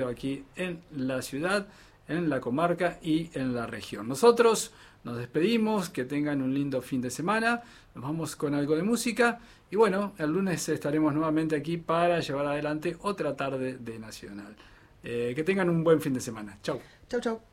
aquí en la ciudad, en la comarca y en la región. Nosotros nos despedimos, que tengan un lindo fin de semana, nos vamos con algo de música y bueno, el lunes estaremos nuevamente aquí para llevar adelante otra tarde de Nacional. Que tengan un buen fin de semana. Chau. Chau, chau.